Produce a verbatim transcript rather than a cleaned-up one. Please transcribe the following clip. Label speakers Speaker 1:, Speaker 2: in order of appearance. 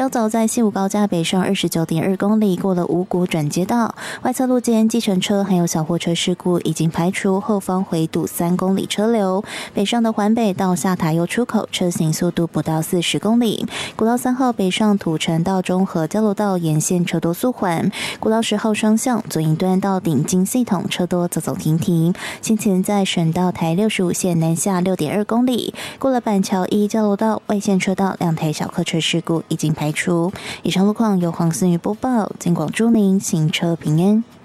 Speaker 1: 较早在西武高架北上二十九点二公里，过了五股转接道，外侧路肩计程车还有小货车事故已经排除，后方回堵三公里车流。北上的环北到下塔悠出口，车行速度不到四十公里。国道三号北上土城到中和交流道沿线车多速缓，国道十号双向左营端到顶金系统车多走走停停。先前在省道台六十五线南下六点二公里，过了板桥一交流道外线车道两台小客车事故已经排除。以上路况由黄思瑜播报，金广朱宁行车平安。